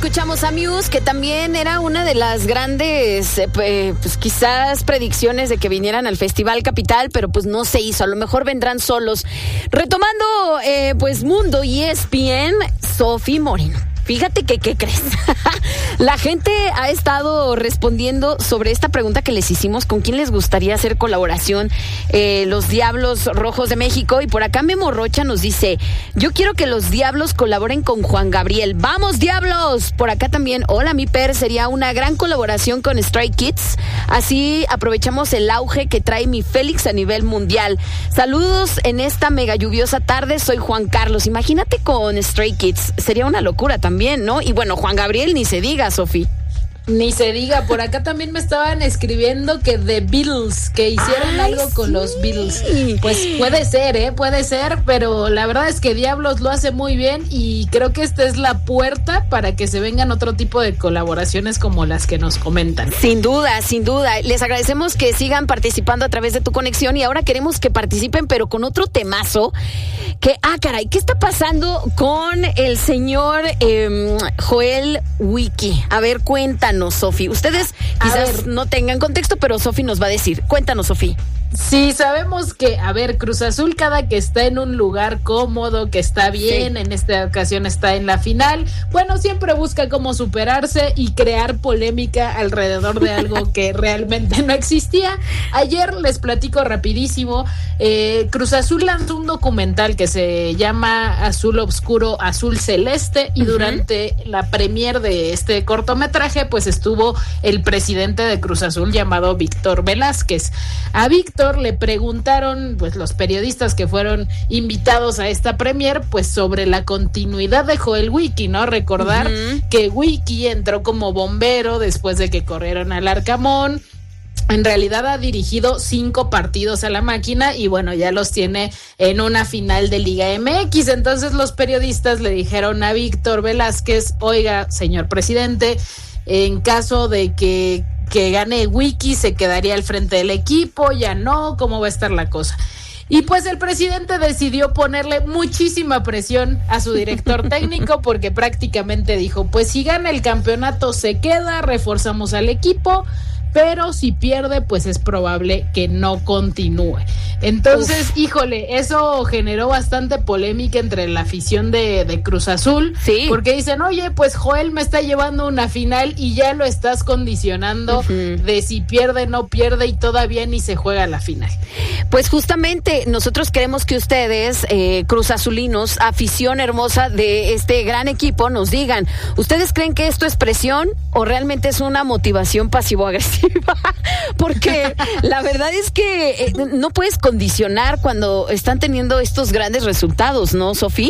escuchamos a Muse, que también era una de las grandes, pues quizás predicciones de que vinieran al Festival Capital, pero pues no se hizo. A lo mejor vendrán solos. Retomando, pues Mundo y ESPN, Sofi Moreno. Fíjate que, ¿qué crees? La gente ha estado respondiendo sobre esta pregunta que les hicimos, ¿con quién les gustaría hacer colaboración los Diablos Rojos de México? Y por acá Memo Rocha nos dice, yo quiero que los Diablos colaboren con Juan Gabriel. ¡Vamos, Diablos! Por acá también, hola, mi Per, sería una gran colaboración con Stray Kids. Así aprovechamos el auge que trae mi Félix a nivel mundial. Saludos en esta mega lluviosa tarde, soy Juan Carlos. Imagínate con Stray Kids, sería una locura también, ¿no? Y bueno, Juan Gabriel ni se diga, Sofi. Ni se diga, por acá también me estaban escribiendo que The Beatles, que hicieron algo con los Beatles. Pues puede ser, pero la verdad es que Diablos lo hace muy bien y creo que esta es la puerta para que se vengan otro tipo de colaboraciones como las que nos comentan. Sin duda. Les agradecemos que sigan participando a través de tu conexión y ahora queremos que participen, pero con otro temazo que, caray, ¿qué está pasando con el señor Joel Wiki? A ver, cuéntanos, Sofi. Ustedes quizás no tengan contexto, pero Sofi nos va a decir. Cuéntanos, Sofi. Sí, sabemos que, Cruz Azul cada que está en un lugar cómodo, que está bien, en esta ocasión está en la final, bueno, siempre busca cómo superarse y crear polémica alrededor de algo que realmente no existía. Ayer les platico rapidísimo, Cruz Azul lanzó un documental que se llama Azul Obscuro, Azul Celeste, y durante la premier de este cortometraje, pues estuvo el presidente de Cruz Azul llamado Víctor Velázquez. A Víctor le preguntaron, pues los periodistas que fueron invitados a esta premier, pues sobre la continuidad de Joel Wiki, ¿no? Recordar que Wiki entró como bombero después de que corrieron al Arcamón. En realidad ha dirigido 5 partidos a la máquina y bueno, ya los tiene en una final de Liga MX. Entonces los periodistas le dijeron a Víctor Velázquez, oiga, señor presidente, en caso de que gane Wiki, se quedaría al frente del equipo, ya no, ¿cómo va a estar la cosa? Y pues el presidente decidió ponerle muchísima presión a su director técnico porque prácticamente dijo, pues si gana el campeonato se queda, reforzamos al equipo, pero si pierde, pues es probable que no continúe. Entonces, híjole, eso generó bastante polémica entre la afición de Cruz Azul, porque dicen, oye, pues Joel me está llevando una final y ya lo estás condicionando de si pierde, no pierde y todavía ni se juega la final. Pues justamente nosotros queremos que ustedes, Cruz Azulinos, afición hermosa de este gran equipo, nos digan, ¿ustedes creen que esto es presión o realmente es una motivación pasivo-agresiva? Porque la verdad es que no puedes condicionar cuando están teniendo estos grandes resultados, ¿no, Sofi?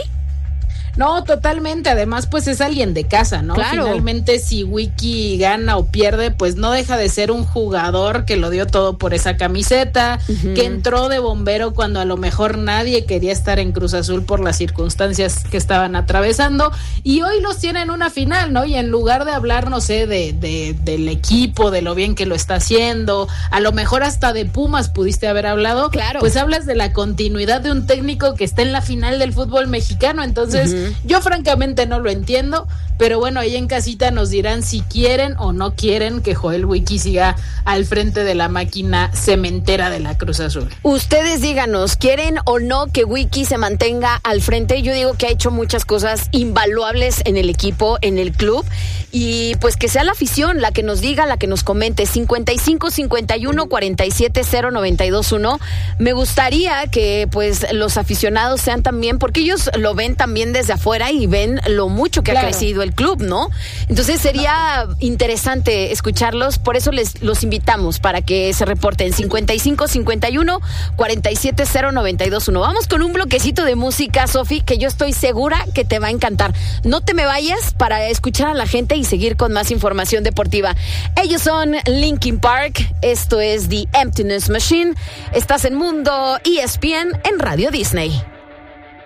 No, totalmente, además pues es alguien de casa, ¿no? Claro. Finalmente si Wiki gana o pierde, pues no deja de ser un jugador que lo dio todo por esa camiseta, que entró de bombero cuando a lo mejor nadie quería estar en Cruz Azul por las circunstancias que estaban atravesando, y hoy los tiene en una final, ¿no? Y en lugar de hablar, no sé, del equipo, de lo bien que lo está haciendo, a lo mejor hasta de Pumas pudiste haber hablado, claro, pues hablas de la continuidad de un técnico que está en la final del fútbol mexicano, entonces yo francamente no lo entiendo, pero bueno, ahí en casita nos dirán si quieren o no quieren que Joel Wiki siga al frente de la máquina cementera de la Cruz Azul. Ustedes díganos, ¿quieren o no que Wiki se mantenga al frente? Yo digo que ha hecho muchas cosas invaluables en el equipo, en el club, y pues que sea la afición la que nos diga, la que nos comente. 55 51 47 0921. Me gustaría que pues los aficionados sean también, porque ellos lo ven también desde afuera y ven lo mucho que ha crecido el club, ¿no? Entonces sería interesante escucharlos, por eso los invitamos para que se reporten 55 51 47 0921. Vamos con un bloquecito de música, Sofi, que yo estoy segura que te va a encantar. No te me vayas para escuchar a la gente y seguir con más información deportiva. Ellos son Linkin Park, esto es The Emptiness Machine. Estás en Mundo ESPN en Radio Disney.